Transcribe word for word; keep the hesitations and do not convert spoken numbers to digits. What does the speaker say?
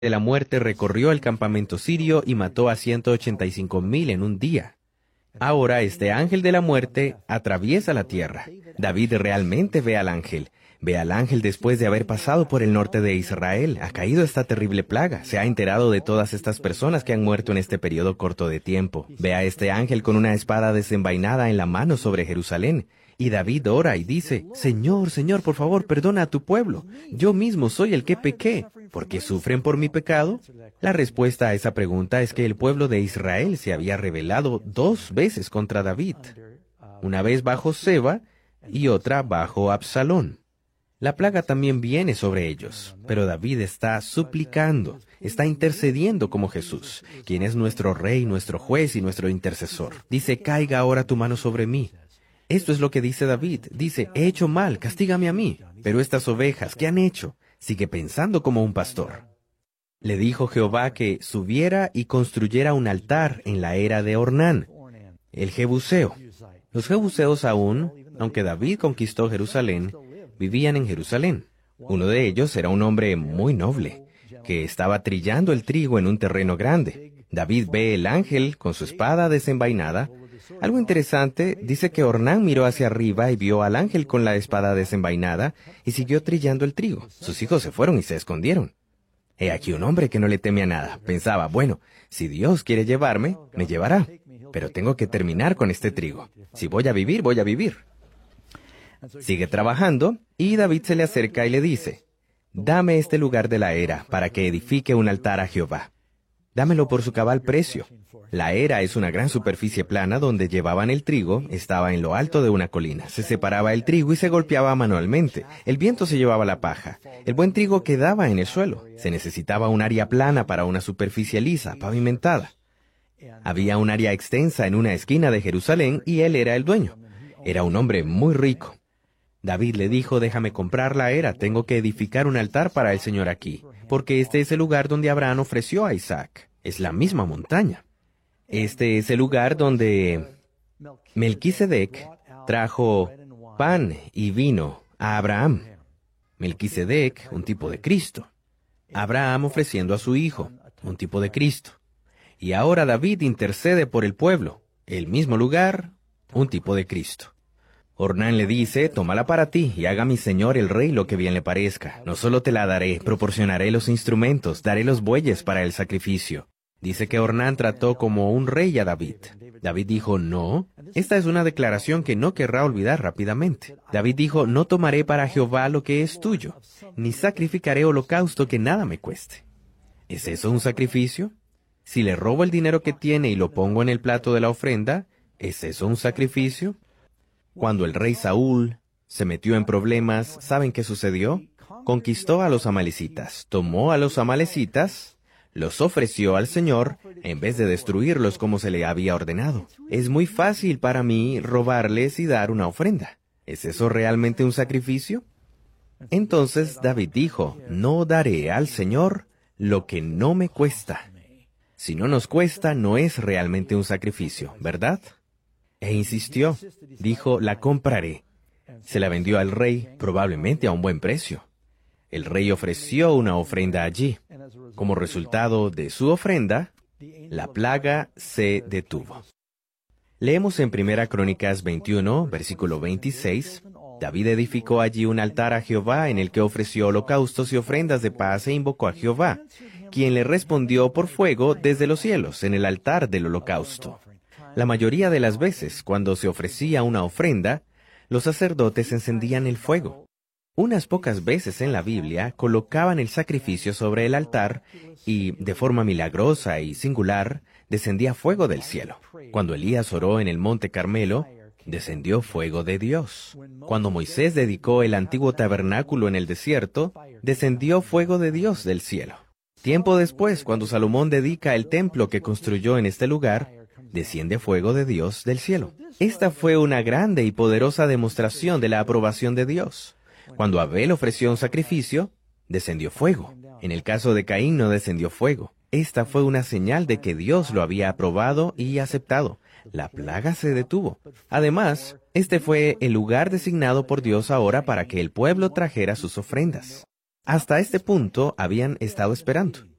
de la muerte recorrió el campamento sirio y mató a ciento ochenta y cinco mil en un día. Ahora este ángel de la muerte atraviesa la tierra. David realmente ve al ángel. Ve al ángel después de haber pasado por el norte de Israel. Ha caído esta terrible plaga. Se ha enterado de todas estas personas que han muerto en este periodo corto de tiempo. Ve a este ángel con una espada desenvainada en la mano sobre Jerusalén. Y David ora y dice, Señor, Señor, por favor, perdona a tu pueblo. Yo mismo soy el que pequé. ¿Por qué sufren por mi pecado? La respuesta a esa pregunta es que el pueblo de Israel se había rebelado dos veces contra David. Una vez bajo Seba y otra bajo Absalón. La plaga también viene sobre ellos, pero David está suplicando, está intercediendo como Jesús, quien es nuestro Rey, nuestro juez y nuestro intercesor. Dice, caiga ahora tu mano sobre mí. Esto es lo que dice David. Dice, he hecho mal, castígame a mí. Pero estas ovejas, ¿qué han hecho? Sigue pensando como un pastor. Le dijo Jehová que subiera y construyera un altar en la era de Ornán, el Jebuseo. Los jebuseos aún, aunque David conquistó Jerusalén, vivían en Jerusalén. Uno de ellos era un hombre muy noble, que estaba trillando el trigo en un terreno grande. David ve el ángel con su espada desenvainada. Algo interesante, dice que Ornán miró hacia arriba y vio al ángel con la espada desenvainada y siguió trillando el trigo. Sus hijos se fueron y se escondieron. He aquí un hombre que no le teme a nada. Pensaba, bueno, si Dios quiere llevarme, me llevará. Pero tengo que terminar con este trigo. Si voy a vivir, voy a vivir. Sigue trabajando y David se le acerca y le dice, dame este lugar de la era para que edifique un altar a Jehová. Dámelo por su cabal precio. La era es una gran superficie plana donde llevaban el trigo, estaba en lo alto de una colina. Se separaba el trigo y se golpeaba manualmente. El viento se llevaba la paja. El buen trigo quedaba en el suelo. Se necesitaba un área plana para una superficie lisa, pavimentada. Había un área extensa en una esquina de Jerusalén y él era el dueño. Era un hombre muy rico. David le dijo, déjame comprar la era, tengo que edificar un altar para el Señor aquí, porque este es el lugar donde Abraham ofreció a Isaac. Es la misma montaña. Este es el lugar donde Melquisedec trajo pan y vino a Abraham. Melquisedec, un tipo de Cristo. Abraham ofreciendo a su hijo, un tipo de Cristo. Y ahora David intercede por el pueblo. El mismo lugar, un tipo de Cristo. Ornán le dice, tómala para ti y haga mi señor el rey lo que bien le parezca. No solo te la daré, proporcionaré los instrumentos, daré los bueyes para el sacrificio. Dice que Ornán trató como un rey a David. David dijo, no. Esta es una declaración que no querrá olvidar rápidamente. David dijo, no tomaré para Jehová lo que es tuyo, ni sacrificaré holocausto que nada me cueste. ¿Es eso un sacrificio? Si le robo el dinero que tiene y lo pongo en el plato de la ofrenda, ¿es eso un sacrificio? Cuando el rey Saúl se metió en problemas, ¿saben qué sucedió? Conquistó a los amalecitas, tomó a los amalecitas, los ofreció al Señor, en vez de destruirlos como se le había ordenado. Es muy fácil para mí robarles y dar una ofrenda. ¿Es eso realmente un sacrificio? Entonces David dijo, no daré al Señor lo que no me cuesta. Si no nos cuesta, no es realmente un sacrificio, ¿verdad? E insistió, dijo, la compraré. Se la vendió al rey, probablemente a un buen precio. El rey ofreció una ofrenda allí. Como resultado de su ofrenda, la plaga se detuvo. Leemos en Primera Crónicas veintiuno, versículo veintiséis, David edificó allí un altar a Jehová en el que ofreció holocaustos y ofrendas de paz e invocó a Jehová, quien le respondió por fuego desde los cielos en el altar del holocausto. La mayoría de las veces, cuando se ofrecía una ofrenda, los sacerdotes encendían el fuego. Unas pocas veces en la Biblia colocaban el sacrificio sobre el altar y, de forma milagrosa y singular, descendía fuego del cielo. Cuando Elías oró en el monte Carmelo, descendió fuego de Dios. Cuando Moisés dedicó el antiguo tabernáculo en el desierto, descendió fuego de Dios del cielo. Tiempo después, cuando Salomón dedica el templo que construyó en este lugar, desciende fuego de Dios del cielo. Esta fue una grande y poderosa demostración de la aprobación de Dios. Cuando Abel ofreció un sacrificio, descendió fuego. En el caso de Caín no descendió fuego. Esta fue una señal de que Dios lo había aprobado y aceptado. La plaga se detuvo. Además, este fue el lugar designado por Dios ahora para que el pueblo trajera sus ofrendas. Hasta este punto habían estado esperando.